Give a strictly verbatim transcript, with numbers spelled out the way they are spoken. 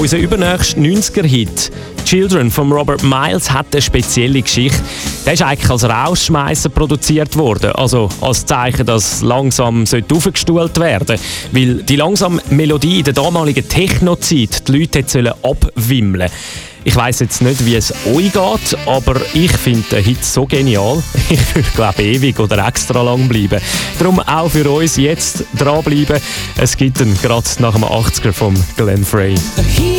Unser übernächster neunziger-Hit «Children» von Robert Miles hat eine spezielle Geschichte. Der ist eigentlich als Rausschmeißer produziert worden, also als Zeichen, dass langsam aufgestuhlt werden sollte. Weil die langsame Melodie in der damaligen Techno-Zeit die Leute sollen abwimmeln. Ich weiss jetzt nicht, wie es euch geht, aber ich finde den Hit so genial. Ich würde, glaube ewig oder extra lang bleiben. Darum auch für uns jetzt dranbleiben. Es gibt ihn gerade nach dem achtziger von Glenn Frey.